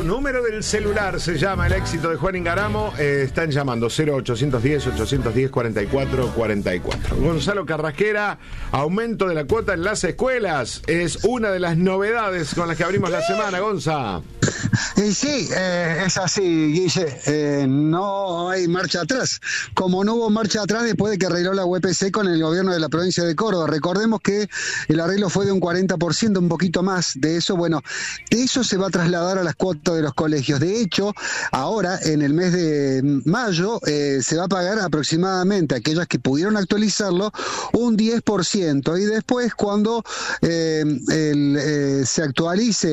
número del celular se llama el éxito de Juan Ingaramo. Están llamando 0810-810-4444. Gonzalo Carrasquera, aumento de la cuota en las escuelas. Es una de las novedades con las que abrimos la semana, Gonza. Y sí, es así, Guille. No hay marcha atrás. Como no hubo marcha atrás después de que arregló la UPC con el gobierno de la provincia de Córdoba. Recordemos que el arreglo fue de un 40%, un poquito más de eso. Bueno, de eso se va a trasladar a las cuotas de los colegios. De hecho, ahora, en el mes de mayo, se va a pagar aproximadamente a aquellas que pudieron actualizarlo un 10%. Y después, cuando se actualice